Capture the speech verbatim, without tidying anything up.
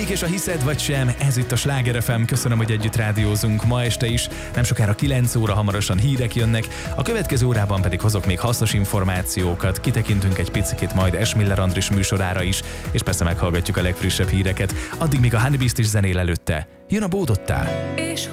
és a Hiszed vagy sem, ez itt a Sláger ef em. Köszönöm, hogy együtt rádiózunk ma este is. Nem sokára kilenc óra, hamarosan hírek jönnek. A következő órában pedig hozok még hasznos információkat. Kitekintünk egy picit majd Esmiller Andris műsorára is, és persze meghallgatjuk a legfrissebb híreket. Addig még a Honey Beast is zenél előtte. Jön a Bódottál.